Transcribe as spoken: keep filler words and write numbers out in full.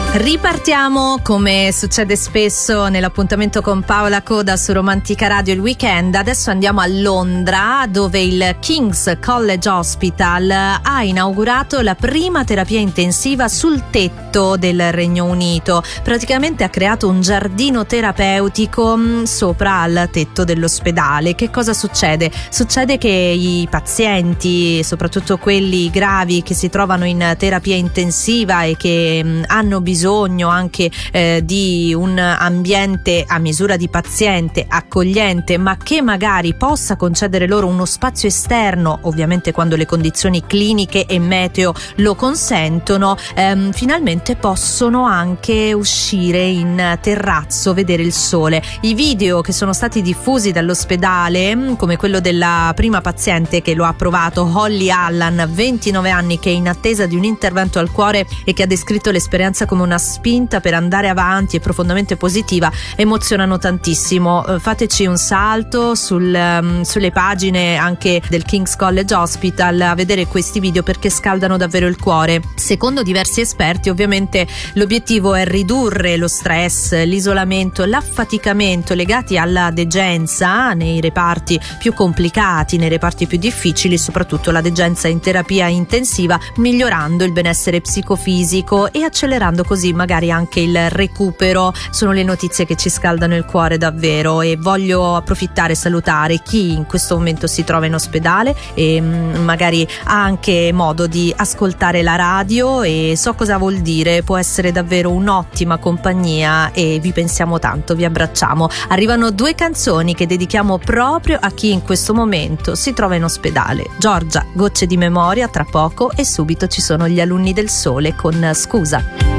Ripartiamo, come succede spesso nell'appuntamento con Paola Coda su Romantica Radio il weekend. Adesso andiamo a Londra, dove il King's College Hospital ha inaugurato la prima terapia intensiva sul tetto del Regno Unito. Praticamente ha creato un giardino terapeutico mh, sopra al tetto dell'ospedale. Che cosa succede? Succede che i pazienti, soprattutto quelli gravi che si trovano in terapia intensiva e che mh, hanno bisogno bisogno anche eh, di un ambiente a misura di paziente, accogliente, ma che magari possa concedere loro uno spazio esterno, ovviamente quando le condizioni cliniche e meteo lo consentono, ehm, finalmente possono anche uscire in terrazzo, vedere il sole. I video che sono stati diffusi dall'ospedale, come quello della prima paziente che lo ha provato, Holly Allan, ventinove anni, che è in attesa di un intervento al cuore e che ha descritto l'esperienza come una spinta per andare avanti e profondamente positiva, emozionano tantissimo. Fateci un salto sul, um, sulle pagine anche del King's College Hospital a vedere questi video, perché scaldano davvero il cuore. Secondo diversi esperti, ovviamente l'obiettivo è ridurre lo stress, l'isolamento, l'affaticamento legati alla degenza nei reparti più complicati, nei reparti più difficili, soprattutto la degenza in terapia intensiva, migliorando il benessere psicofisico e accelerando così magari anche il recupero. Sono le notizie che ci scaldano il cuore davvero, e voglio approfittare e salutare chi in questo momento si trova in ospedale e mh, magari ha anche modo di ascoltare la radio, e so cosa vuol dire, può essere davvero un'ottima compagnia e vi pensiamo tanto, vi abbracciamo. Arrivano due canzoni che dedichiamo proprio a chi in questo momento si trova in ospedale. Giorgia, Gocce di memoria tra poco, e subito ci sono gli Alunni del Sole con Scusa.